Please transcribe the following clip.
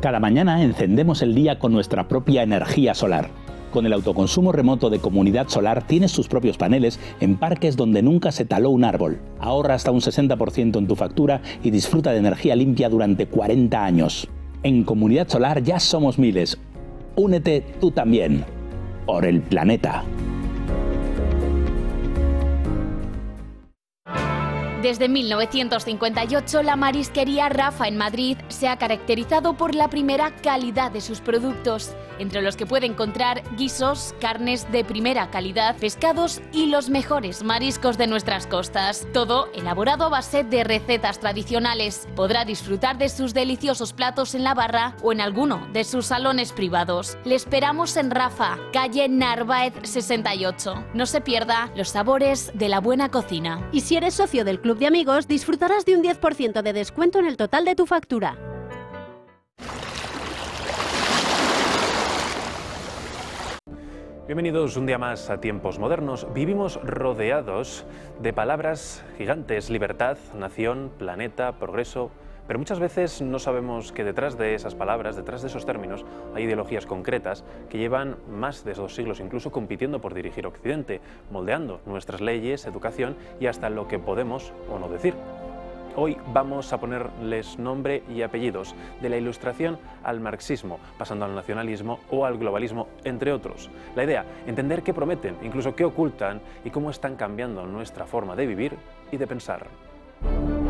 Cada mañana encendemos el día con nuestra propia energía solar. Con el autoconsumo remoto de Comunidad Solar tienes tus propios paneles en parques donde nunca se taló un árbol. Ahorra hasta un 60% en tu factura y disfruta de energía limpia durante 40 años. En Comunidad Solar ya somos miles. Únete tú también. Por el planeta. Desde 1958, la marisquería Rafa en Madrid se ha caracterizado por la primera calidad de sus productos, entre los que puede encontrar guisos, carnes de primera calidad, pescados y los mejores mariscos de nuestras costas. Todo elaborado a base de recetas tradicionales. Podrá disfrutar de sus deliciosos platos en la barra o en alguno de sus salones privados. Le esperamos en Rafa, calle Narváez 68. No se pierda los sabores de la buena cocina. Y si eres socio del Club de Amigos, disfrutarás de un 10% de descuento en el total de tu factura. Bienvenidos un día más a Tiempos Modernos. Vivimos rodeados de palabras gigantes: libertad, nación, planeta, progreso. Pero muchas veces no sabemos que detrás de esas palabras, detrás de esos términos, hay ideologías concretas que llevan más de 2 siglos incluso compitiendo por dirigir Occidente, moldeando nuestras leyes, educación y hasta lo que podemos o no decir. Hoy vamos a ponerles nombre y apellidos, de la Ilustración al marxismo, pasando al nacionalismo o al globalismo, entre otros. La idea, entender qué prometen, incluso qué ocultan y cómo están cambiando nuestra forma de vivir y de pensar.